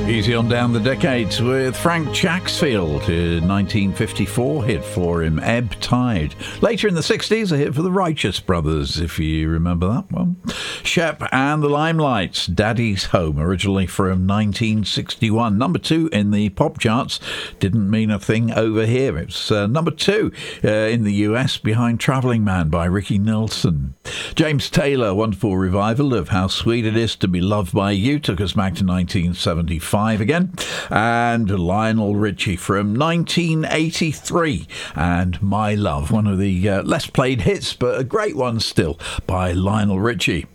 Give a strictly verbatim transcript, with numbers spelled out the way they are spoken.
Easy on down the decades with Frank Chaxfield. In nineteen fifty-four, hit for him, Ebb Tide. Later in the sixties, a hit for the Righteous Brothers, if you remember that one. Shep and the Limelights, Daddy's Home, originally from nineteen sixty-one. Number two in the pop charts. Didn't mean a thing over here. It's uh, number two uh, in the U S behind Travelling Man by Ricky Nelson. James Taylor, wonderful revival of How Sweet It Is to Be Loved by You, took us back to nineteen seventy-five again. And Lionel Richie from nineteen eighty-three, and My Love, one of the uh, less played hits, but a great one still, by Lionel Richie.